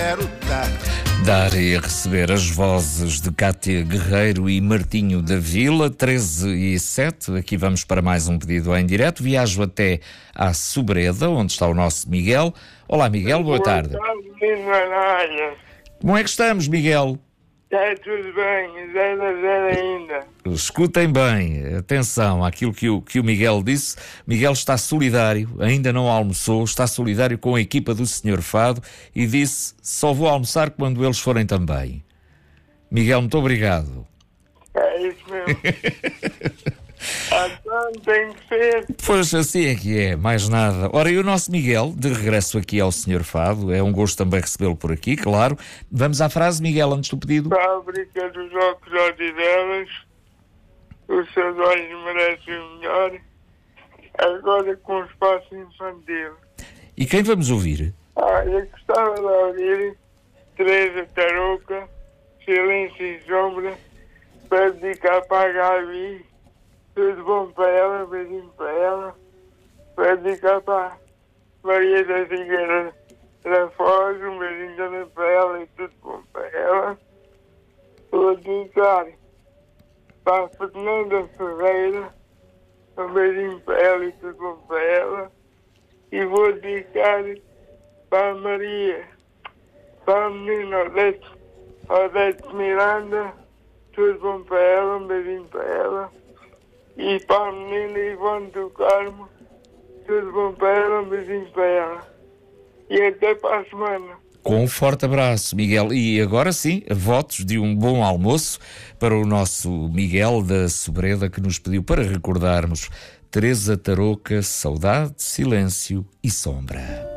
Dar e receber as vozes de Cátia Guerreiro e Martinho da Vila, 13h07. Aqui vamos para mais um pedido em direto. Viajo até à Sobreda, onde está o nosso Miguel. Olá, Miguel, boa tarde. Como é que estamos, Miguel? Está tudo bem, 0-0 ainda. Escutem bem, atenção àquilo que o Miguel disse. Miguel está solidário, ainda não almoçou, está solidário com a equipa do Sr. Fado e disse: só vou almoçar quando eles forem também. Miguel, muito obrigado. É isso mesmo. Então tem que ser. Pois assim é que é, mais nada. Ora, e o nosso Miguel, de regresso aqui ao Sr. Fado, é um gosto também recebê-lo por aqui, claro. Vamos à frase, Miguel, antes do pedido. Fábrica dos óculos Odivelas, os seus olhos merecem o melhor, agora com espaço infantil. E quem vamos ouvir? Eu gostava de ouvir Teresa Tarouca, Silêncio e Sombra, para dedicar para a Gabi. Tudo bom para ela, beijinho para ela. Para dedicar para Maria da Figueira da Foz, um beijinho também para ela e tudo bom para ela. Vou dedicar para a Fernanda Ferreira, um beijinho para ela e tudo bom para ela. E vou dedicar para a Maria, para a menina Odete Miranda, tudo bom para ela, um beijinho para ela. E para a menina Ivone do Carmo, tudo bom para ela, um beijinho para ela. E até para a semana. Com um forte abraço, Miguel. E agora sim, votos de um bom almoço para o nosso Miguel da Sobreda, que nos pediu para recordarmos Teresa Tarouca, Saudade, Silêncio e Sombra.